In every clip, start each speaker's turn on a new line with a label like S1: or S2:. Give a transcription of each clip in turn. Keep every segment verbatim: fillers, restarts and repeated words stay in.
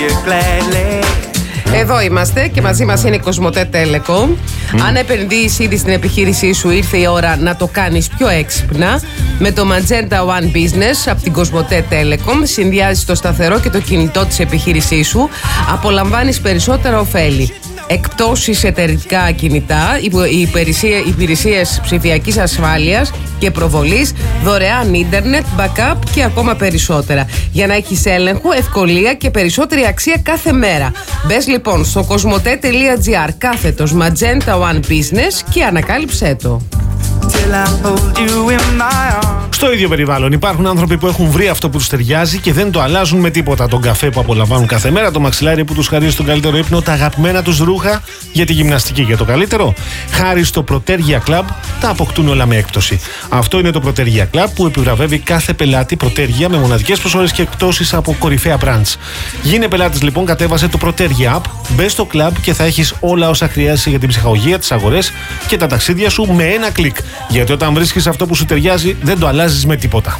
S1: Εδώ είμαστε και μαζί μας είναι η Κοσμοτέ Telecom. Mm. Αν επενδύεις ήδη στην επιχείρησή σου, ήρθε η ώρα να το κάνεις πιο έξυπνα. Με το Magenta One Business από την Κοσμοτέ Telecom συνδυάζεις το σταθερό και το κινητό της επιχείρησής σου. Απολαμβάνεις περισσότερα ωφέλη. Εκπτώσεις εταιρικά κινητά, υπηρεσίες ψηφιακής ασφάλειας και προβολής, δωρεάν ίντερνετ, backup και ακόμα περισσότερα. Για να έχεις έλεγχο, ευκολία και περισσότερη αξία κάθε μέρα. Μπες λοιπόν στο κοσμοτέ.gr κάθετος Magenta One Business και ανακάλυψέ το.
S2: Στο ίδιο περιβάλλον υπάρχουν άνθρωποι που έχουν βρει αυτό που τους ταιριάζει και δεν το αλλάζουν με τίποτα. Τον καφέ που απολαμβάνουν κάθε μέρα, το μαξιλάρι που τους χαρίζει τον καλύτερο ύπνο, τα αγαπημένα τους ρούχα για τη γυμναστική για το καλύτερο. Χάρη στο Protergia Club τα αποκτούν όλα με έκπτωση. Αυτό είναι το Protergia Club που επιβραβεύει κάθε πελάτη Protergia με μοναδικές προσφορές και εκπτώσεις από κορυφαία brands. Γίνε πελάτης λοιπόν, κατέβασε το Protergia App, μπες στο club και θα έχεις όλα όσα χρειάζεσαι για την ψυχαγωγία, τις αγορές και τα ταξίδια σου με ένα κλικ. Γιατί όταν βρίσκεις αυτό που σου ταιριάζει, δεν το αλλάζεις με τίποτα.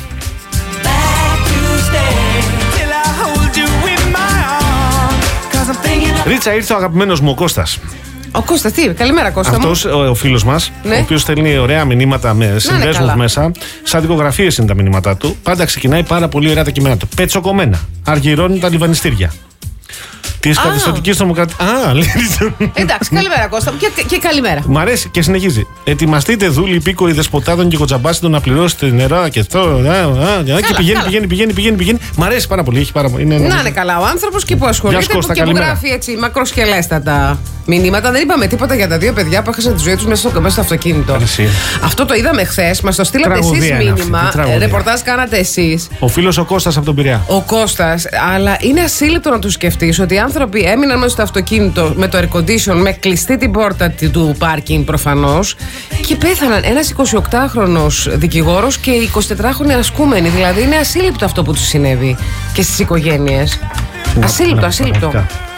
S2: Ρίτσα, ήρθε ο αγαπημένος μου ο Κώστας.
S1: Ο Κώστας, τι, καλημέρα Κώστα.
S2: Αυτός ο, ο φίλος μας, ναι. Ο οποίος στέλνει ωραία μηνύματα με συνδέσμους μέσα. Σαν δικογραφίες είναι τα μηνύματά του. Πάντα ξεκινάει πάρα πολύ ωραία τα κείμενα του. Πετσοκομμένα. Αργυρώνει τα λιβανιστήρια. Τη καθεστωτική τρομοκρατία. Α, λέει.
S1: Εντάξει, καλημέρα Κώστα. Και, και καλημέρα.
S2: Μ' αρέσει και συνεχίζει. Ετοιμαστείτε δούλοι υπήκοοι δεσποτάδων και κοτσαμπάσιτων να πληρώσετε νερά και αυτό. Και πηγαίνει, πηγαίνει, πηγαίνει, πηγαίνει, πηγαίνει. Μ' αρέσει πάρα πολύ. Έχει πάρα πολύ. Είναι,
S1: να είναι καλά ο άνθρωπος και που ασχολείται
S2: Κώστα,
S1: και που γράφει έτσι μακροσκελέστατα μηνύματα. Δεν είπαμε τίποτα για τα δύο παιδιά που έχασαν τη ζωή τους μέσα στο, μέσα στο αυτοκίνητο.
S2: Εσύ.
S1: Αυτό το είδαμε χθες. Μας το στείλατε εσείς μήνυμα. Ρεπορτάζ κάνατε εσείς.
S2: Ο φίλος ο Κώστας από τον Πειραιά.
S1: Ο Κώστας. Αλλά είναι ασύλληπτο να του σκεφτείς ότι οι άνθρωποι έμειναν μέσα στο αυτοκίνητο με το air condition, με κλειστή την πόρτα του πάρκινγκ προφανώς και πέθαναν. Ένας εικοσιοκτάχρονος δικηγόρος και εικοσιτετράχρονοι ασκούμενοι. Δηλαδή είναι ασύλληπτο αυτό που τους συνέβη και στις οικογένειες. Ασύλληπτο, ασύλληπτο.